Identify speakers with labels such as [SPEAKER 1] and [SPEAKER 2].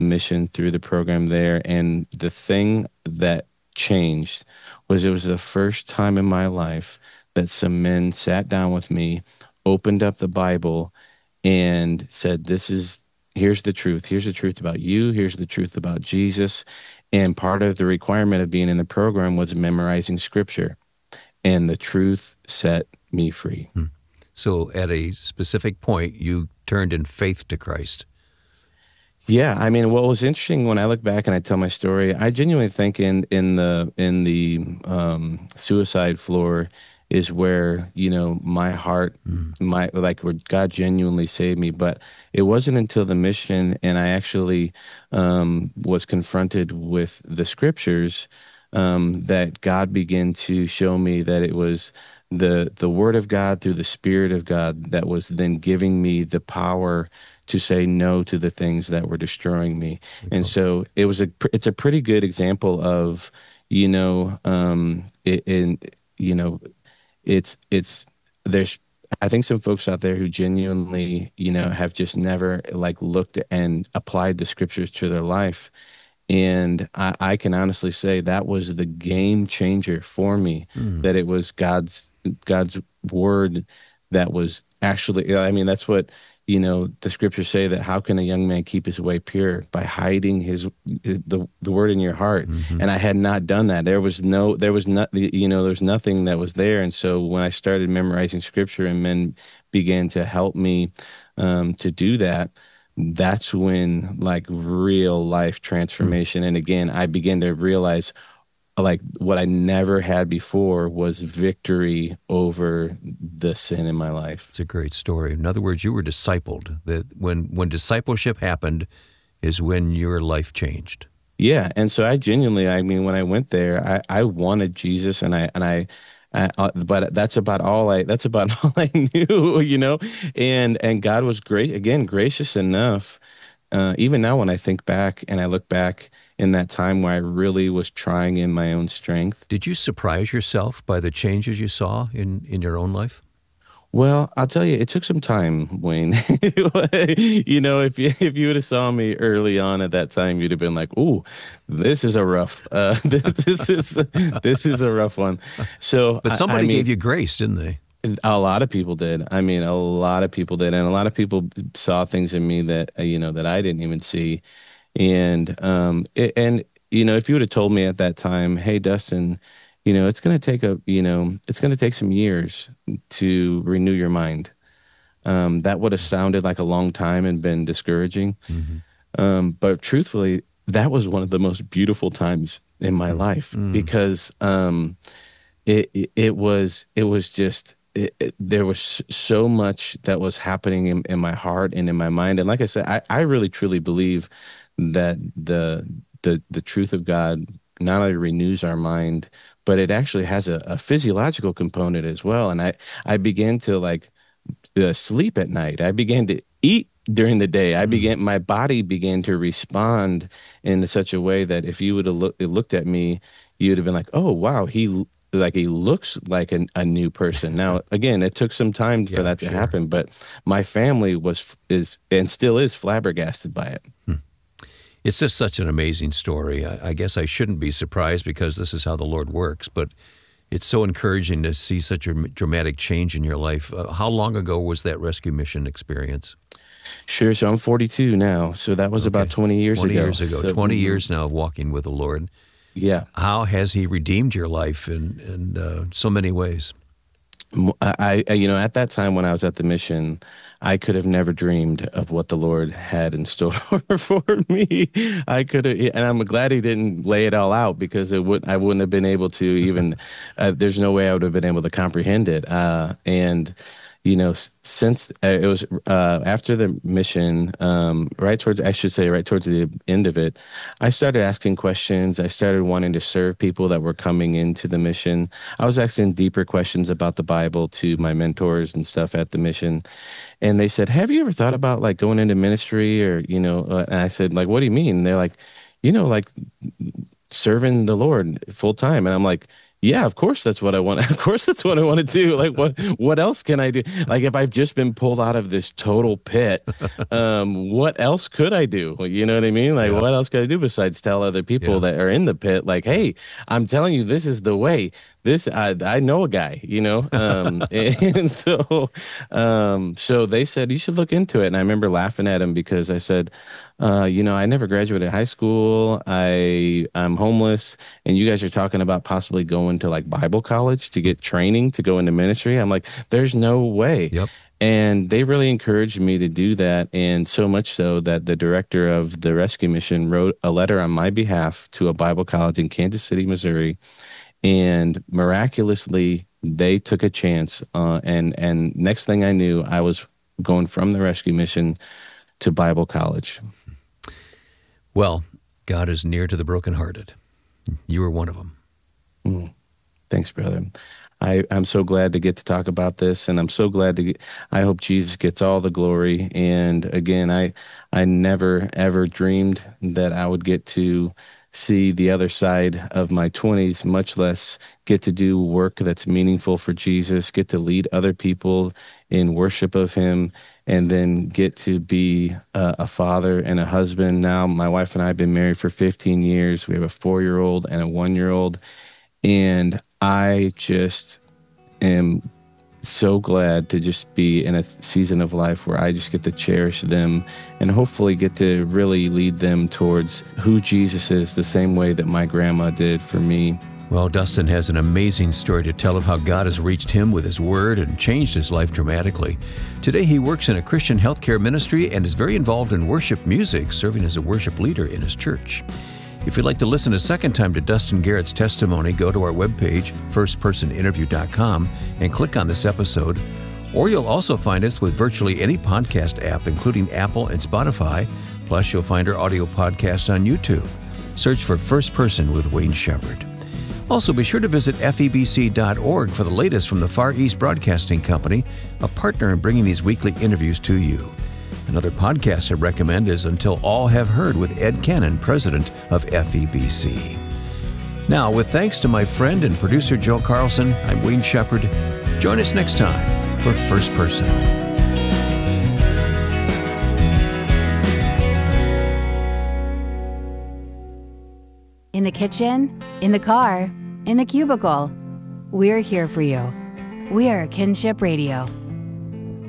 [SPEAKER 1] mission through the program there. And the thing that changed was it was the first time in my life that some men sat down with me, opened up the Bible, and said, here's the truth. Here's the truth about you. Here's the truth about Jesus. And part of the requirement of being in the program was memorizing scripture. And the truth set me free.
[SPEAKER 2] So at a specific point, you turned in faith to Christ.
[SPEAKER 1] Yeah, I mean, what was interesting when I look back and I tell my story, I genuinely think in the suicide floor is where my heart, my like where God genuinely saved me. But it wasn't until the mission and I actually was confronted with the scriptures that God began to show me that it was the Word of God through the Spirit of God that was then giving me the power to say no to the things that were destroying me. And so it's a pretty good example of, it's there's I think some folks out there who genuinely, have just never like looked and applied the scriptures to their life. And I can honestly say that was the game changer for me, that it was God's word that was actually, I mean, that's what, the scriptures say, that how can a young man keep his way pure? By hiding the word in your heart. And I had not done that. There was nothing that was there. And so when I started memorizing scripture and men began to help me to do that, that's when like real life transformation. And again, I began to realize like what I never had before was victory over the sin in my life.
[SPEAKER 2] It's a great story. In other words, you were discipled. That when discipleship happened is when your life changed.
[SPEAKER 1] Yeah. And so I genuinely, I mean, when I went there, I wanted Jesus but that's about all I knew, and God was great, again, gracious enough. Even now, when I think back and I look back in that time where I really was trying in my own strength.
[SPEAKER 2] Did you surprise yourself by the changes you saw in your own life?
[SPEAKER 1] Well, I'll tell you, it took some time, Wayne. If you would have saw me early on at that time, you'd have been like, "Ooh, this is a rough. This is a rough one." So,
[SPEAKER 2] but somebody gave you grace, didn't they?
[SPEAKER 1] A lot of people did. I mean, a lot of people did, and a lot of people saw things in me that that I didn't even see. And if you would have told me at that time, "Hey, Dustin, it's going to take it's going to take some years to renew your mind," that would have sounded like a long time and been discouraging. But truthfully, that was one of the most beautiful times in my life, because it was just. There was so much that was happening in my heart and in my mind. And like I said, I really truly believe that the truth of God not only renews our mind, but it actually has a physiological component as well. And I began to sleep at night. I began to eat during the day. My body began to respond in such a way that if you would have looked at me, you'd have been like, "Oh, wow, he looks like a new person." Now, again, it took some time for that to happen, but my family is and still is flabbergasted by it.
[SPEAKER 2] It's just such an amazing story. I guess I shouldn't be surprised because this is how the Lord works, but it's so encouraging to see such a dramatic change in your life. How long ago was that rescue mission experience?
[SPEAKER 1] Sure. So I'm 42 now. So that was about 20 years ago.
[SPEAKER 2] 20 years ago. 20 years now of walking with the Lord.
[SPEAKER 1] Yeah.
[SPEAKER 2] How has He redeemed your life in so many ways?
[SPEAKER 1] At that time when I was at the mission, I could have never dreamed of what the Lord had in store for me. And I'm glad He didn't lay it all out, because I wouldn't have been able to even. There's no way I would have been able to comprehend it. Since it was after the mission, right towards the end of it, I started asking questions. I started wanting to serve people that were coming into the mission. I was asking deeper questions about the Bible to my mentors and stuff at the mission. And they said, "Have you ever thought about going into ministry?" Or, and I said, "What do you mean?" They're like, serving the Lord full time. And I'm like, Yeah, of course that's what I want. Of course that's what I want to do. Like what else can I do? Like if I've just been pulled out of this total pit, what else could I do? Well, you know what I mean? Like
[SPEAKER 2] Yeah,
[SPEAKER 1] what else could I do besides tell other people
[SPEAKER 2] yeah.
[SPEAKER 1] that are in the pit, like, hey, I'm telling you, this is the way. This I know a guy, you know. And so they said you should look into it. And I remember laughing at him because I said, I never graduated high school. I'm homeless, and you guys are talking about possibly going to like Bible college to get training to go into ministry. I'm like, there's no way.
[SPEAKER 2] Yep.
[SPEAKER 1] And they really encouraged me to do that, and so much so that the director of the rescue mission wrote a letter on my behalf to a Bible college in Kansas City, Missouri, and miraculously they took a chance. And next thing I knew, I was going from the rescue mission to Bible college.
[SPEAKER 2] Well, God is near to the brokenhearted. You were one of them.
[SPEAKER 1] Thanks, brother. I'm so glad to get to talk about this, and I'm so glad I hope Jesus gets all the glory. And again, I never ever dreamed that I would get to see the other side of my 20s, much less get to do work that's meaningful for Jesus, get to lead other people in worship of him, and then get to be a father and a husband. Now, my wife and I have been married for 15 years. We have a 4-year-old and a 1-year-old. And I just am so glad to just be in a season of life where I just get to cherish them and hopefully get to really lead them towards who Jesus is, the same way that my grandma did for me.
[SPEAKER 2] Well, Dustin has an amazing story to tell of how God has reached him with his word and changed his life dramatically. Today, he works in a Christian healthcare ministry and is very involved in worship music, serving as a worship leader in his church. If you'd like to listen a second time to Dustin Garrett's testimony, go to our webpage, firstpersoninterview.com, and click on this episode. Or you'll also find us with virtually any podcast app, including Apple and Spotify. Plus, you'll find our audio podcast on YouTube. Search for First Person with Wayne Shepherd. Also, be sure to visit febc.org for the latest from the Far East Broadcasting Company, a partner in bringing these weekly interviews to you. Another podcast I recommend is Until All Have Heard with Ed Cannon, president of FEBC. Now, with thanks to my friend and producer Joe Carlson, I'm Wayne Shepherd. Join us next time for First Person.
[SPEAKER 3] In the kitchen, in the car, in the cubicle, we're here for you. We are Kinship Radio.